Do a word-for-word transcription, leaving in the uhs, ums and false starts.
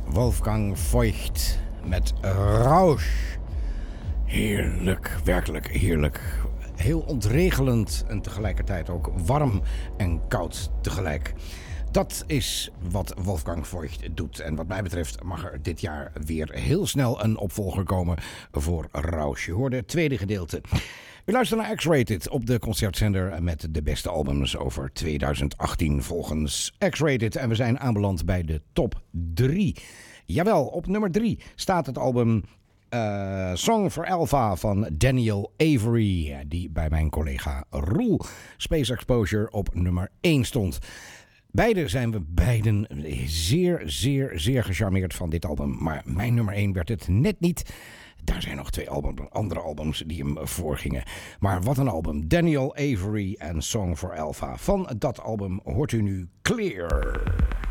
Wolfgang Voigt met Rausch. Heerlijk, werkelijk heerlijk. Heel ontregelend en tegelijkertijd ook warm en koud tegelijk. Dat is wat Wolfgang Voigt doet. En wat mij betreft mag er dit jaar weer heel snel een opvolger komen voor Rausch. Je hoorde het tweede gedeelte. U luistert naar X-Rated op de concertzender met de beste albums over twintig achttien volgens X-Rated. En we zijn aanbeland bij de top drie. Jawel, op nummer drie staat het album uh, Song for Alpha van Daniel Avery, die bij mijn collega Roel Space Exposure op nummer één stond. Beide zijn we beiden zeer, zeer, zeer gecharmeerd van dit album. Maar mijn nummer één werd het net niet. Daar zijn nog twee album, andere albums die hem voorgingen. Maar wat een album. Daniel Avery en Song for Alpha. Van dat album hoort u nu Clear.